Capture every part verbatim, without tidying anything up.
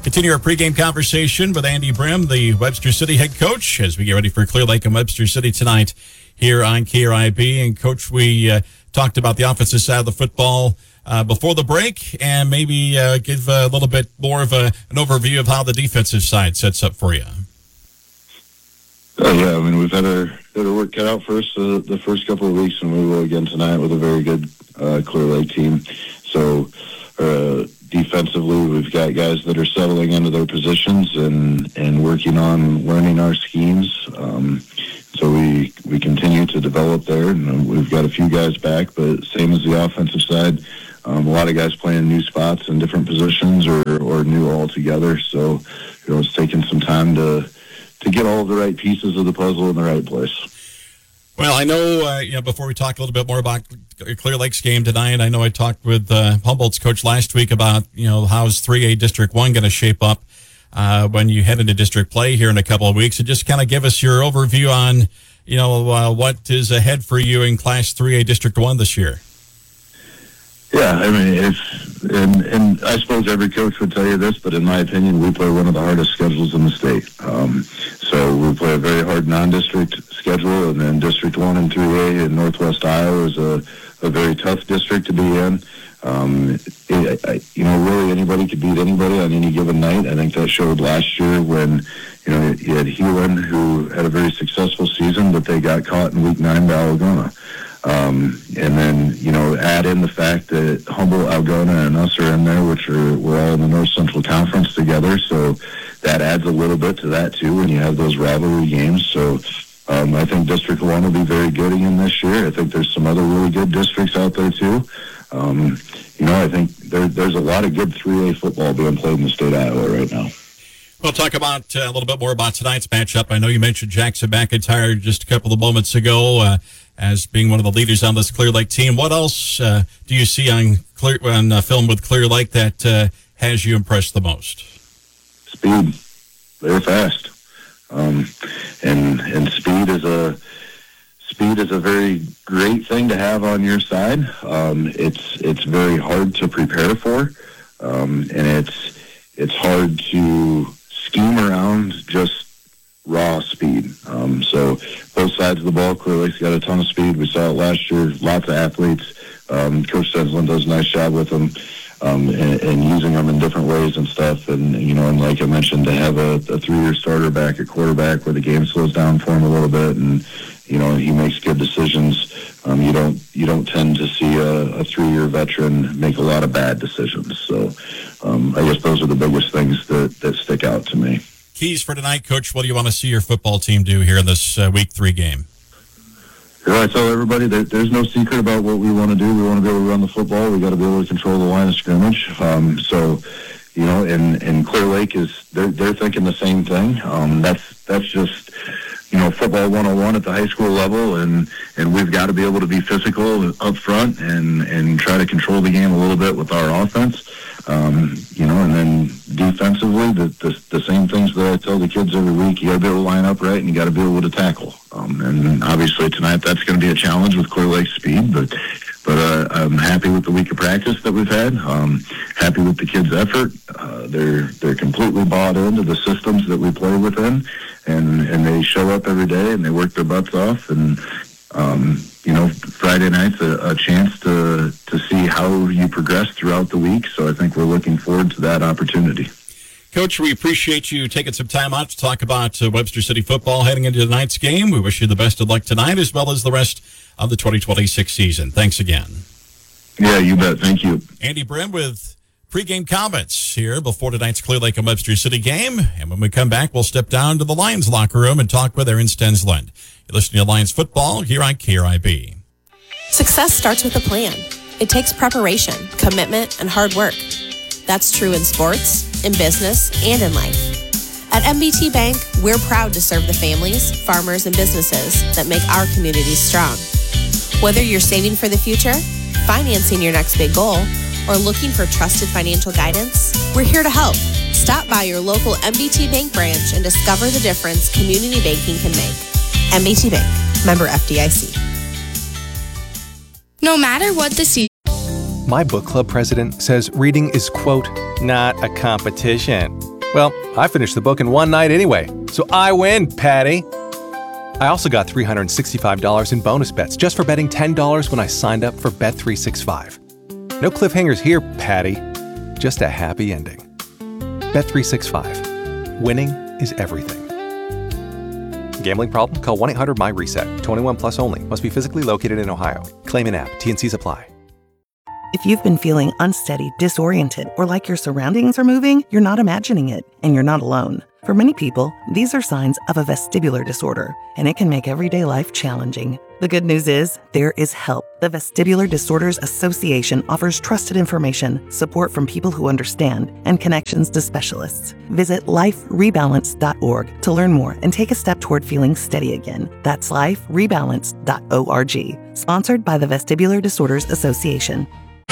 Continue our pregame conversation with Andy Brim, the Webster City head coach, as we get ready for Clear Lake and Webster City tonight here on K R I B. And, Coach, we uh, talked about the offensive side of the football uh, before the break, and maybe uh, give a little bit more of a, an overview of how the defensive side sets up for you. Oh, yeah, I mean, we've had our, had our work cut out for us uh, the first couple of weeks, and we will again tonight with a very good uh, Clear Lake team. So, uh, defensively, we've got guys that are settling into their positions and, and working on learning our schemes. Um, so we we continue to develop there, and we've got a few guys back, but same as the offensive side, um, a lot of guys playing new spots in different positions or, or new altogether. So, you know, it's taking some time to to get all of the right pieces of the puzzle in the right place. Well, I know, uh, you know, before we talk a little bit more about Clear Lake's game tonight, I know I talked with uh, Humboldt's coach last week about, you know, how's three A District one going to shape up uh, when you head into district play here in a couple of weeks. And just kind of give us your overview on, you know, uh, what is ahead for you in Class three A District one this year. Yeah, I mean, it's, and, and I suppose every coach would tell you this, but in my opinion, we play one of the hardest schedules in the state. Um, so we play a very hard non-district schedule, and then District one and three A in Northwest Iowa is a, a very tough district to be in. Um, it, I, you know, really anybody could beat anybody on any given night. I think that showed last year when, you know, you had Hewlin, who had a very successful season, but they got caught in week nine by Algona. Um, and then, you know, add in the fact that Humboldt, Algona, and us are in there, which are, we're all in the North Central Conference together. So that adds a little bit to that, too, when you have those rivalry games. So um, I think District one will be very good again this year. I think there's some other really good districts out there, too. Um, you know, I think there, there's a lot of good three A football being played in the state of Iowa right now. We'll talk about uh, a little bit more about tonight's matchup. I know you mentioned Jackson McIntyre just a couple of moments ago uh, as being one of the leaders on this Clear Lake team. What else uh, do you see on Clear on uh, film with Clear Lake that uh, has you impressed the most? Speed. They're fast, um, and and speed is a speed is a very great thing to have on your side. Um, it's it's very hard to prepare for, um, and it's it's hard to scheme around just raw speed. Um, so both sides of the ball, Clear Lake's got a ton of speed. We saw it last year, lots of athletes. Um, Coach Senslin does a nice job with them um, and, and using them in different ways and stuff. And, you know, and like I mentioned, to have a, a three-year starter back at quarterback where the game slows down for him a little bit and, you know, he makes good decisions. Um, you don't you don't tend to see a, a three-year veteran make a lot of bad decisions. So um, I guess those are the biggest things that, that stick out to me. Keys for tonight, Coach. What do you want to see your football team do here in this uh, week three game? You know, I tell everybody that there's no secret about what we want to do. We want to be able to run the football. We got to be able to control the line of scrimmage. Um, so, you know, and, and Clear Lake is they're they're thinking the same thing. Um, that's that's just, you know, football one oh one at the high school level, and, and we've got to be able to be physical up front and, and try to control the game a little bit with our offense. Um, you know, and then defensively, the, the the same things that I tell the kids every week. You got to be able to line up right, and you got to be able to tackle. Um, and obviously tonight, that's going to be a challenge with Clear Lake's speed. But but uh, I'm happy with the week of practice that we've had. Um, happy with the kids' effort. Uh, they're they're completely bought into the systems that we play within, and and they show up every day and they work their butts off. And um, you know, Friday night's a, a chance to to see how you progress throughout the week. So I think we're looking forward to that opportunity. Coach, we appreciate you taking some time out to talk about uh, Webster City football heading into tonight's game. We wish you the best of luck tonight as well as the rest of the twenty twenty-six season. Thanks again. Yeah, you bet. Thank you. Andy Brim with pregame comments here before tonight's Clear Lake and Webster City game. And when we come back, we'll step down to the Lions locker room and talk with Aaron Stensland. You're listening to Lions football here on K R I B. Success starts with a plan. It takes preparation, commitment, and hard work. That's true in sports, in business, and in life. At M B T Bank, we're proud to serve the families, farmers, and businesses that make our communities strong. Whether you're saving for the future, financing your next big goal, or looking for trusted financial guidance, we're here to help. Stop by your local M B T Bank branch and discover the difference community banking can make. M B T Bank, member F D I C. No matter what the season. My book club president says reading is, quote, not a competition. Well, I finished the book in one night anyway, so I win, Patty. I also got three hundred sixty-five dollars in bonus bets just for betting ten dollars when I signed up for Bet three sixty-five. No cliffhangers here, Patty. Just a happy ending. Bet three sixty-five. Winning is everything. Gambling problem? Call one eight hundred M Y reset. twenty-one plus only. Must be physically located in Ohio. Claim in app. T and Cs apply. If you've been feeling unsteady, disoriented, or like your surroundings are moving, you're not imagining it, and you're not alone. For many people, these are signs of a vestibular disorder, and it can make everyday life challenging. The good news is, there is help. The Vestibular Disorders Association offers trusted information, support from people who understand, and connections to specialists. Visit life rebalance dot org to learn more and take a step toward feeling steady again. That's life rebalance dot org. Sponsored by the Vestibular Disorders Association.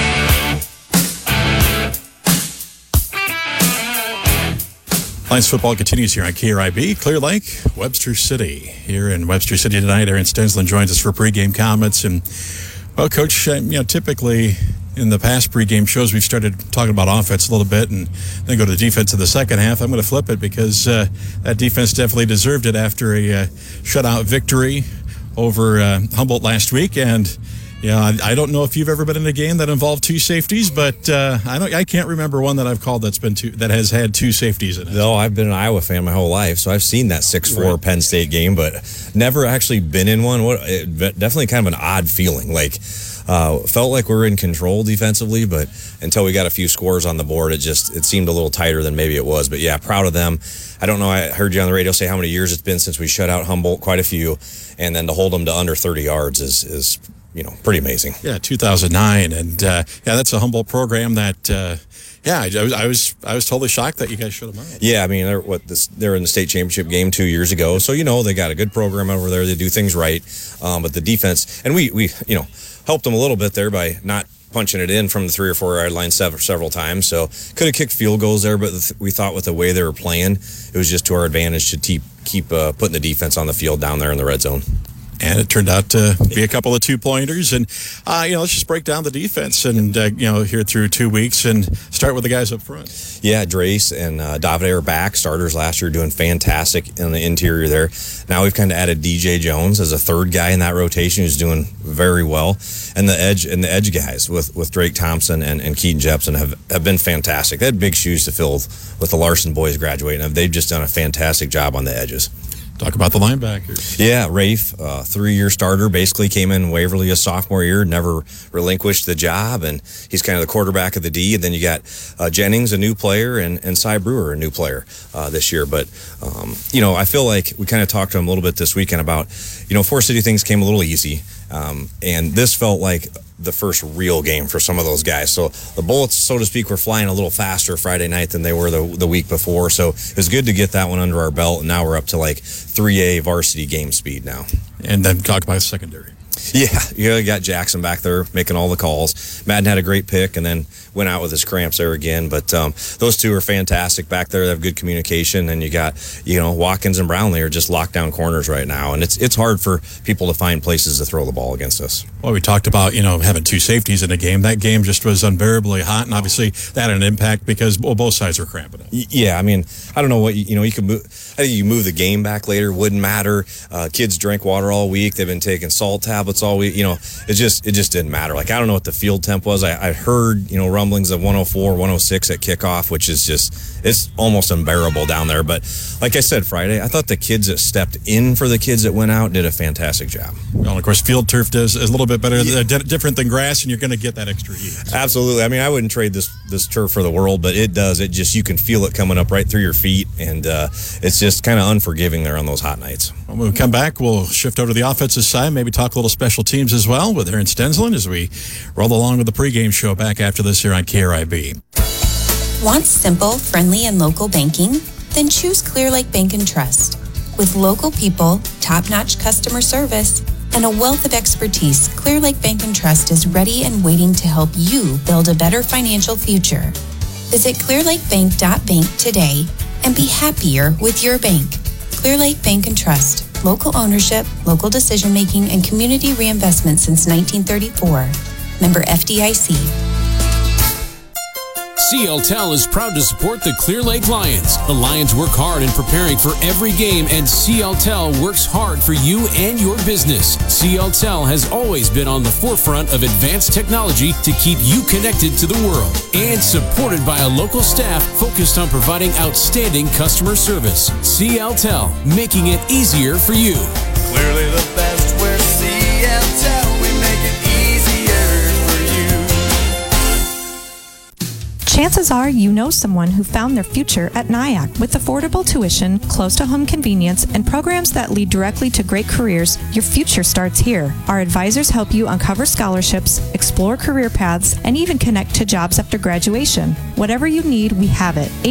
Lions football continues here on K R I B, Clear Lake, Webster City. Here in Webster City tonight, Aaron Stensland joins us for pregame comments. And, well, Coach, uh, you know, typically in the past pregame shows, we've started talking about offense a little bit and then go to defense in the second half. I'm going to flip it because uh, that defense definitely deserved it after a uh, shutout victory over uh, Humboldt last week. And, yeah, I, I don't know if you've ever been in a game that involved two safeties, but uh, I don't. I can't remember one that I've called that's been two that has had two safeties in it. No, I've been an Iowa fan my whole life, so I've seen that six four right. Penn State game, but never actually been in one. What? It, definitely kind of an odd feeling. Like, uh, felt like we were in control defensively, but until we got a few scores on the board, it just it seemed a little tighter than maybe it was. But yeah, proud of them. I don't know. I heard you on the radio say how many years it's been since we shut out Humboldt. Quite a few, and then to hold them to under thirty yards is is. You know, pretty amazing. Yeah, two thousand nine, and uh, yeah, that's a Humboldt program that. Uh, yeah, I, I was, I was, I was totally shocked that you guys shut them out. Yeah, I mean, they're what this, they're in the state championship game two years ago, so you know they got a good program over there. They do things right, um, but the defense, and we, we, you know, helped them a little bit there by not punching it in from the three or four yard line several, several times. So could have kicked field goals there, but th- we thought with the way they were playing, it was just to our advantage to keep keep uh, putting the defense on the field down there in the red zone. And it turned out to be a couple of two-pointers. And, uh, you know, let's just break down the defense and, uh, you know, here through two weeks and start with the guys up front. Yeah, Drace and uh, Davide are back. Starters last year doing fantastic in the interior there. Now we've kind of added D J Jones as a third guy in that rotation who's doing very well. And the edge and the edge guys with, with Drake Thompson and, and Keaton Jepson have, have been fantastic. They had big shoes to fill with the Larson boys graduating. They've just done a fantastic job on the edges. Talk about the linebackers. Yeah, Rafe, uh, three-year starter, basically came in Waverly a sophomore year, never relinquished the job, and he's kind of the quarterback of the D. And then you got uh, Jennings, a new player, and, and Cy Brewer, a new player uh, this year. But, um, you know, I feel like we kind of talked to him a little bit this weekend about, you know, Forest City things came a little easy, um, and this felt like the first real game for some of those guys. So the Bullets, so to speak, were flying a little faster Friday night than they were the, the week before. So it was good to get that one under our belt, and now we're up to like three A varsity game speed now. And then talk about secondary. Yeah, you got Jackson back there making all the calls. Madden had a great pick and then went out with his cramps there again. But um, those two are fantastic back there. They have good communication. And you got, you know, Watkins and Brownlee are just locked down corners right now. And it's it's hard for people to find places to throw the ball against us. Well, we talked about, you know, having two safeties in a game. That game just was unbearably hot. And obviously that had an impact because well, both sides were cramping it. Yeah, I mean, I don't know what, you, you know, you could move. I think you move the game back later. Wouldn't matter. Uh, kids drank water all week. They've been taking salt tablets all week. You know, it just it just didn't matter. Like, I don't know what the field temp was. I, I heard, you know, rumblings of one oh four, one oh six at kickoff, which is just, it's almost unbearable down there. But like I said Friday, I thought the kids that stepped in for the kids that went out did a fantastic job. Well, of course, field turf does is a little bit better, yeah. different than grass, and you're going to get that extra heat. Absolutely. I mean, I wouldn't trade this this turf for the world, but it does. It just, you can feel it coming up right through your feet, and uh, it's just kind of unforgiving there on those hot nights. When we come back, we'll shift over to the offensive side, maybe talk a little special teams as well with Aaron Stensland as we roll along with the pregame show back after this here on K R I B. Want simple, friendly, and local banking? Then choose Clear Lake Bank and Trust. With local people, top-notch customer service, and a wealth of expertise, Clear Lake Bank and Trust is ready and waiting to help you build a better financial future. Visit clear lake bank dot bank today and be happier with your bank. Clear Lake Bank and Trust. Local ownership, local decision-making, and community reinvestment since nineteen thirty-four. Member F D I C. CLTel is proud to support the Clear Lake Lions. The Lions work hard in preparing for every game, and CLTel works hard for you and your business. CLTel has always been on the forefront of advanced technology to keep you connected to the world, and supported by a local staff focused on providing outstanding customer service. CLTel, making it easier for you. Clearly the best, we're CLTel. We make it easier for you. Chances are you know someone who found their future at N I A C. With affordable tuition, close-to-home convenience, and programs that lead directly to great careers, your future starts here. Our advisors help you uncover scholarships, explore career paths, and even connect to jobs after graduation. Whatever you need, we have it.